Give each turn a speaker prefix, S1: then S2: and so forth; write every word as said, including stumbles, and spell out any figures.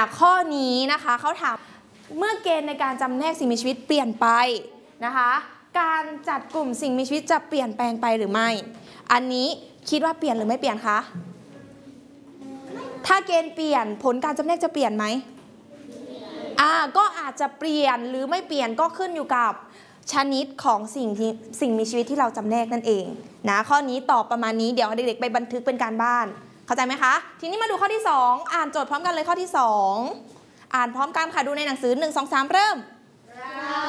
S1: ข้อนี้นะคะเขาถามเมื่อเกณฑ์ในการจำแนกสิ่งมีชีวิตเปลี่ยนไปนะคะการจัดกลุ่มสิ่งมีชีวิตจะเปลี่ยนแปลงไปหรือไม่อันนี้คิดว่าเปลี่ยนหรือไม่เปลี่ยนคะถ้าเกณฑ์เปลี่ยนผลการจำแนกจะเปลี่ยนไหมอ่าก็อาจจะเปลี่ยนหรือไม่เปลี่ยนก็ขึ้นอยู่กับชนิดของสิ่งที่สิ่งมีชีวิตที่เราจำแนกนั่นเองนะข้อนี้ตอบประมาณนี้เดี๋ยวเด็กๆไปบันทึกเป็นการบ้านเข้าใจไหมคะทีนี้มาดูข้อที่สองอ่านโจทย์พร้อมกันเลยข้อที่สองอ่านพร้อมกันค่ะดูในหนังสือหนึ่ง สอง สามเริ่ม